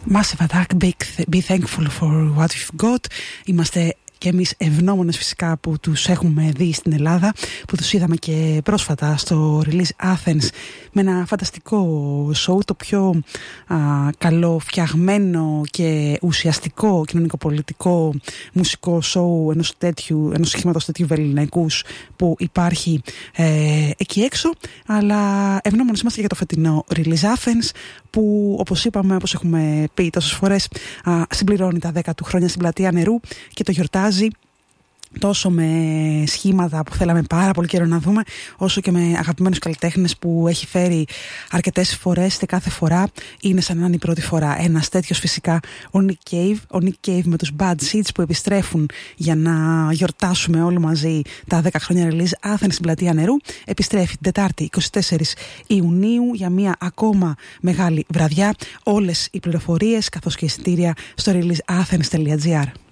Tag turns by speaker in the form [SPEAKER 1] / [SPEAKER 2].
[SPEAKER 1] Massive Attack, be thankful for what you've got. Είμαστε και εμείς ευγνώμονες φυσικά που τους έχουμε δει στην Ελλάδα, που τους είδαμε και πρόσφατα στο Release Athens με ένα φανταστικό show, το πιο καλοφτιαγμένο και ουσιαστικό κοινωνικοπολιτικό μουσικό show ενός σχήματος τέτοιου βελληνικούς που υπάρχει εκεί έξω. Αλλά ευγνώμονες είμαστε για το φετινό Release Athens, που όπως είπαμε, όπως έχουμε πει τόσες φορές, συμπληρώνει τα 10 του χρόνια στην Πλατεία Νερού και το γιορτάζει τόσο με σχήματα που θέλαμε πάρα πολύ καιρό να δούμε, όσο και με αγαπημένους καλλιτέχνες που έχει φέρει αρκετές φορές και κάθε φορά είναι σαν να είναι η πρώτη φορά. Ένας τέτοιος φυσικά ο Nick Cave με τους Bad Seeds, που επιστρέφουν για να γιορτάσουμε όλοι μαζί τα 10 χρόνια Release Athens στην Πλατεία Νερού. Επιστρέφει την Τετάρτη 24 Ιουνίου για μια ακόμα μεγάλη βραδιά. Όλες οι πληροφορίες καθώς και εισιτήρια στο releaseathens.gr.